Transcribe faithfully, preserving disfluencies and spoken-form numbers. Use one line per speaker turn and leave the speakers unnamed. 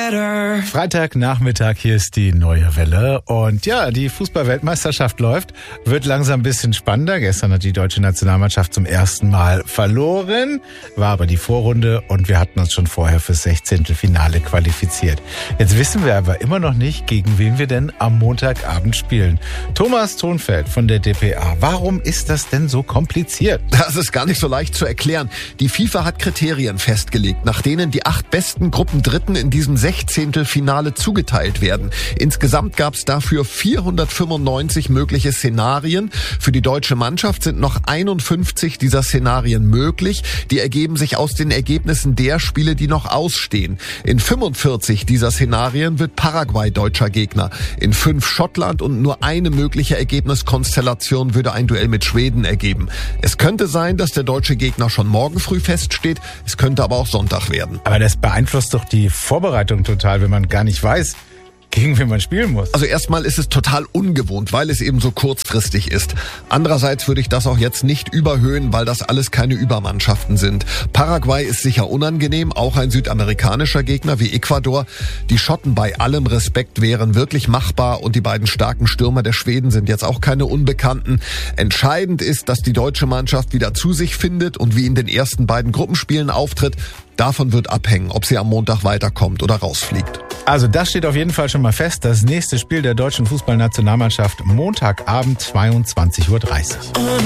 better.
Freitagnachmittag, hier ist die neue Welle. Und ja, die Fußball-Weltmeisterschaft läuft, wird langsam ein bisschen spannender. Gestern hat die deutsche Nationalmannschaft zum ersten Mal verloren, war aber die Vorrunde und wir hatten uns schon vorher fürs Sechzehntelfinale qualifiziert. Jetzt wissen wir aber immer noch nicht, gegen wen wir denn am Montagabend spielen. Thomas Thonfeld von der D P A, warum ist das denn so kompliziert?
Das ist gar nicht so leicht zu erklären. Die FIFA hat Kriterien festgelegt, nach denen die acht besten Gruppendritten in diesem Sechzehntelfinale zugeteilt werden. Insgesamt gab es dafür vierhundertfünfundneunzig mögliche Szenarien. Für die deutsche Mannschaft sind noch einundfünfzig dieser Szenarien möglich. Die ergeben sich aus den Ergebnissen der Spiele, die noch ausstehen. In fünfundvierzig dieser Szenarien wird Paraguay deutscher Gegner. In fünf Schottland und nur eine mögliche Ergebniskonstellation würde ein Duell mit Schweden ergeben. Es könnte sein, dass der deutsche Gegner schon morgen früh feststeht. Es könnte aber auch Sonntag werden.
Aber das beeinflusst doch die Vorbereitung total, wenn man gar nicht weiß, gegen wen man spielen muss.
Also erstmal ist es total ungewohnt, weil es eben so kurzfristig ist. Andererseits würde ich das auch jetzt nicht überhöhen, weil das alles keine Übermannschaften sind. Paraguay ist sicher unangenehm, auch ein südamerikanischer Gegner wie Ecuador. Die Schotten bei allem Respekt wären wirklich machbar und die beiden starken Stürmer der Schweden sind jetzt auch keine Unbekannten. Entscheidend ist, dass die deutsche Mannschaft wieder zu sich findet und wie in den ersten beiden Gruppenspielen auftritt. Davon wird abhängen, ob sie am Montag weiterkommt oder rausfliegt.
Also das steht auf jeden Fall schon mal fest. Das nächste Spiel der deutschen Fußballnationalmannschaft Montagabend zweiundzwanzig Uhr dreißig.